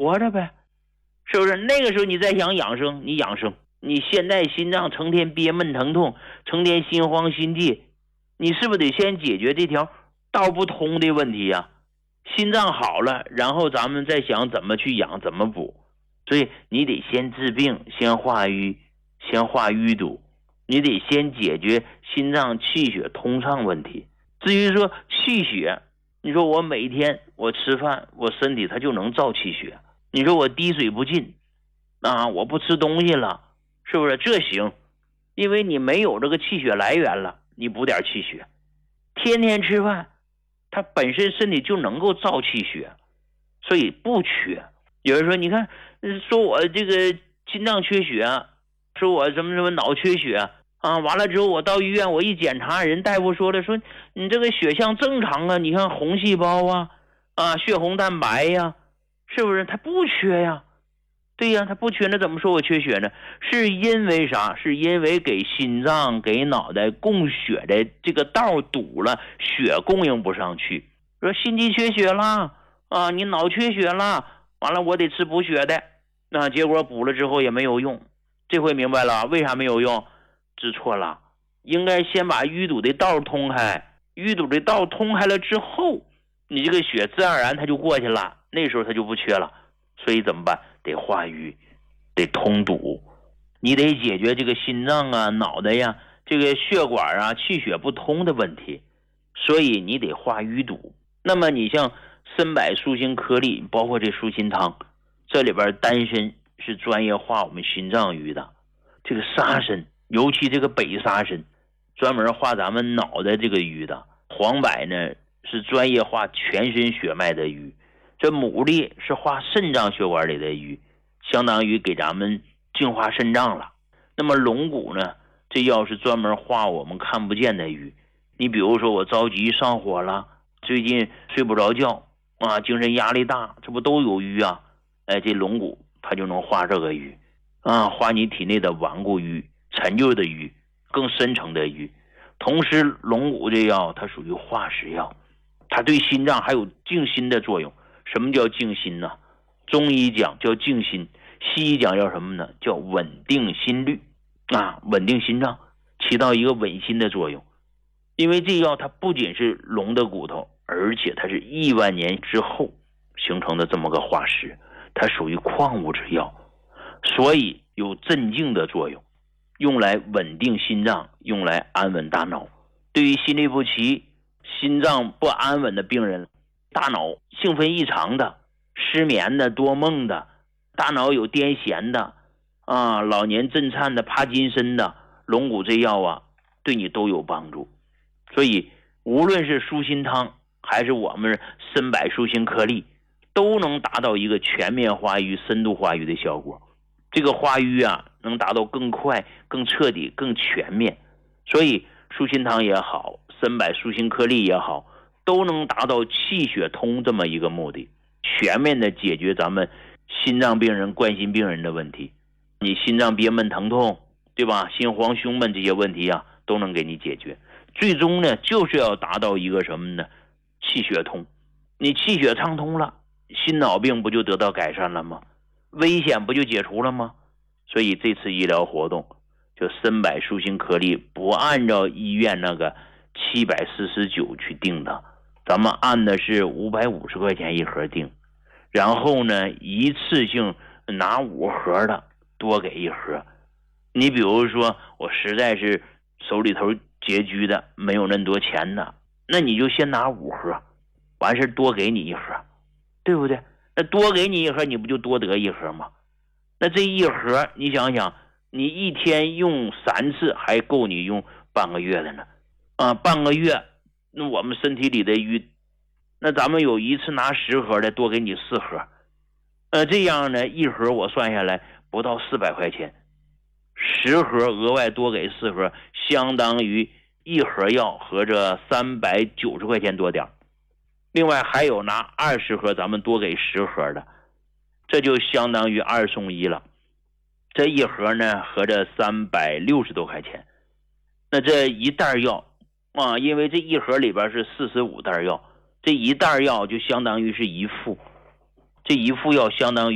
活着呗，是不是？那个时候你再想养生，你养生，你现在心脏成天憋闷疼痛，成天心慌心悸，你是不是得先解决这条道不通的问题呀？心脏好了，然后咱们再想怎么去养，怎么补。所以你得先治病，先化瘀，先化淤堵，你得先解决心脏气血通畅问题。至于说气血，你说我每天我吃饭，我身体它就能造气血。你说我滴水不进啊，我不吃东西了，是不是？这行，因为你没有这个气血来源了，你补点气血。天天吃饭，它本身身体就能够造气血，所以不缺。有人说，你看，说我这个心脏缺血，说我什么脑缺血啊，完了之后我到医院我一检查，人大夫说了，说你这个血象正常啊，你看红细胞啊，血红蛋白呀，是不是？它不缺呀。对呀，它不缺，那怎么说我缺血呢？是因为啥？是因为给心脏给脑袋供血的这个道堵了，血供应不上去。说心肌缺血了啊，你脑缺血了，完了我得吃补血的，那结果补了之后也没有用。这回明白了为啥没有用？知错了，应该先把淤堵的道通开，淤堵的道通开了之后，你这个血自然而然它就过去了，那时候它就不缺了。所以怎么办？得化瘀，得通堵，你得解决这个心脏啊、脑袋呀、这个血管啊、气血不通的问题。所以你得化淤堵。那么你像参柏舒心颗粒，包括这舒心汤，这里边丹参是专业化我们心脏瘀的，这个沙参，尤其这个北沙参，专门化咱们脑袋这个瘀的。黄柏呢是专业化全身血脉的瘀。这牡蛎是化肾脏血管里的瘀，相当于给咱们净化肾脏了。那么龙骨呢，这药是专门化我们看不见的瘀。你比如说我着急上火了，最近睡不着觉啊，精神压力大，这不都有瘀啊？哎，这龙骨它就能化这个瘀啊，化你体内的顽固瘀、陈旧的瘀、更深层的瘀。同时龙骨这药它属于化食药，它对心脏还有静心的作用。什么叫静心呢？中医讲叫静心，西医讲叫什么呢？叫稳定心率啊，稳定心脏，起到一个稳心的作用。因为这药它不仅是龙的骨头，而且它是亿万年之后形成的这么个化石，它属于矿物质药，所以有镇静的作用，用来稳定心脏，用来安稳大脑。对于心律不齐、心脏不安稳的病人，大脑兴奋异常的、失眠的、多梦的、大脑有癫痫的啊、老年震颤的、帕金森的，龙骨这药啊对你都有帮助。所以无论是舒心汤还是我们参柏舒心颗粒，都能达到一个全面化瘀、深度化瘀的效果。这个化瘀啊能达到更快、更彻底、更全面。所以舒心汤也好，参柏舒心颗粒也好，都能达到气血通这么一个目的，全面的解决咱们心脏病人、冠心病人的问题。你心脏憋闷疼痛，对吧？心慌胸闷这些问题啊，都能给你解决。最终呢，就是要达到一个什么呢？气血通。你气血畅通了，心脑病不就得到改善了吗？危险不就解除了吗？所以这次医疗活动就参柏舒心颗粒不按照医院那个749去定的，咱们按的是550块钱一盒定，然后呢一次性拿5盒的，多给1盒。你比如说我实在是手里头拮据的，没有那么多钱的，那你就先拿5盒，完事多给你1盒，对不对？那多给你1盒，你不就多得1盒吗？那这1盒你想想，你一天用3次还够你用半个月的呢啊，半个月，那我们身体里的瘀，那咱们有一次拿10盒的，多给你4盒，这样呢1盒我算下来不到400块钱，10盒额外多给4盒，相当于1盒药合着390块钱多点。另外还有拿20盒咱们多给10盒的，这就相当于2送1了。这1盒呢合着360多块钱。那这一袋药啊，因为这1盒里边是45袋药，这一袋药就相当于是1副，这1副药相当于